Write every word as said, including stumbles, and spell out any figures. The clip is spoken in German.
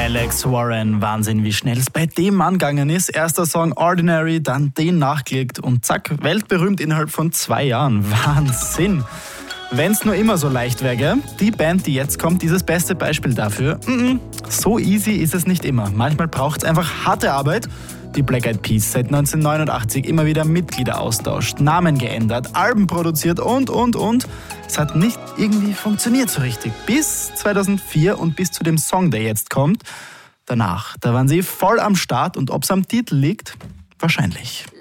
Alex Warren. Wahnsinn, wie schnell es bei dem Mann gegangen ist. Erster Song Ordinary, dann den nachgelegt und zack, weltberühmt innerhalb von zwei Jahren. Wahnsinn. Wenn's nur immer so leicht wäre, gell? Die Band, die jetzt kommt, ist das beste Beispiel dafür. Mm-mm, so easy ist es nicht immer. Manchmal braucht's einfach harte Arbeit. Die Black Eyed Peas seit neunzehnhundertneunundachtzig immer wieder Mitglieder austauscht, Namen geändert, Alben produziert und, und, und. Es hat nicht irgendwie funktioniert so richtig. Bis zweitausendvier und bis zu dem Song, der jetzt kommt. Danach, da waren sie voll am Start und ob's am Titel liegt, wahrscheinlich.